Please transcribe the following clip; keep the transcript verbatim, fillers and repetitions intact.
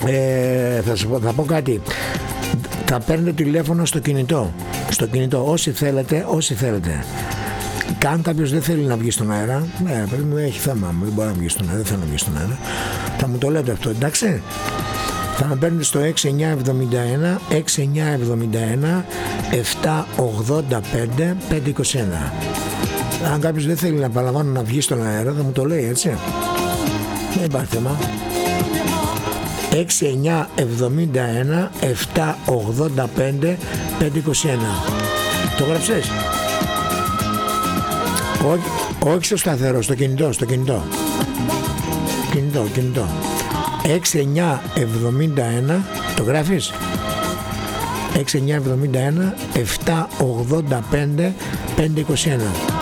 ε, θα σου πω, θα πω κάτι. Θα παίρνετε τηλέφωνο στο κινητό. Στο κινητό, όσοι θέλετε, όσοι θέλετε. Αν κάποιος δεν θέλει να βγει στον αέρα, ναι, παιδί μου, έχει θέμα, δεν μπορεί να βγει στον αέρα, δεν θέλω να βγει στον αέρα, θα μου το λέτε αυτό, εντάξει. Θα με παίρνετε στο έξι εννιά εβδομήντα ένα έξι εννιά εβδομήντα ένα επτά ογδόντα πέντε πεντακόσια είκοσι ένα. Αν κάποιος δεν θέλει να παραλαμβάνω να βγει στον αέρα, θα μου το λέει, έτσι. Δεν υπάρχει θέμα. έξι εννιά εβδομήντα ένα επτά ογδόντα πέντε πεντακόσια είκοσι ένα. Το γράψες? Όχι, όχι στο σταθερό, στο κινητό, στο κινητό. Κινητό, κινητό. έξι εννιά εβδομήντα ένα, το γράφεις? έξι εννιά εβδομήντα ένα επτά ογδόντα πέντε πεντακόσια είκοσι ένα.